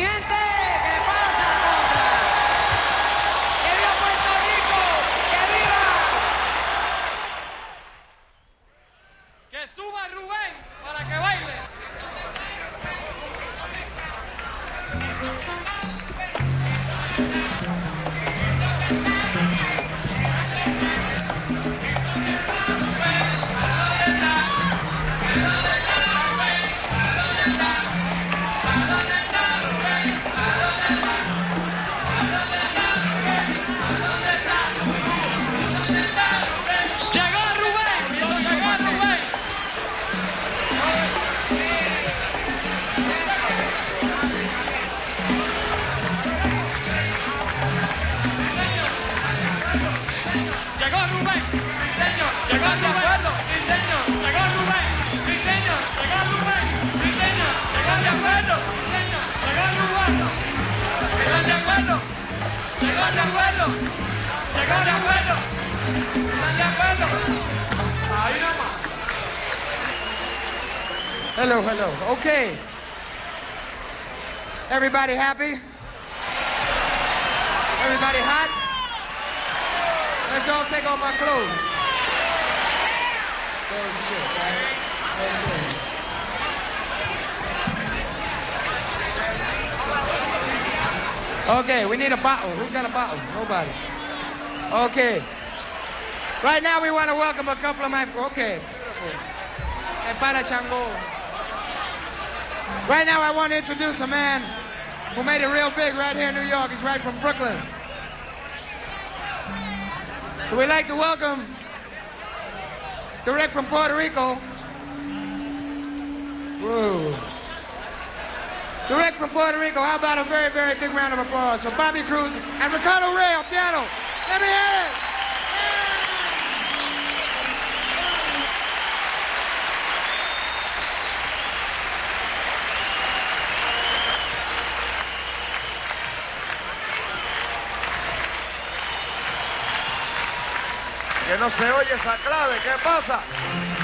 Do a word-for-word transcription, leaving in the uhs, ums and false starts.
gente, ¿qué pasa, contra? ¡Que viva Puerto Rico! ¡Que viva! ¡Que suba Rubén para que baile! ¡Llegó de acuerdo! ¡Llegó de acuerdo! ¿Están de acuerdo? Ahí nomás. Hello, hello. Okay. Everybody happy? Everybody hot? Let's all take off our clothes. Oh, shit, right? Okay. Okay, we need a bottle. Who's got a bottle? Nobody. Okay. Right now we want to welcome a couple of my... Okay. Hey, para Chango. Right now I want to introduce a man who made it real big right here in New York. He's right from Brooklyn. So we'd like to welcome, direct from Puerto Rico. Whoa. Direct from Puerto Rico, how about a very, very big round of applause for Bobby Cruz and Ricardo Rey on piano. Let me hear it! Que no se oye esa clave, ¿qué pasa?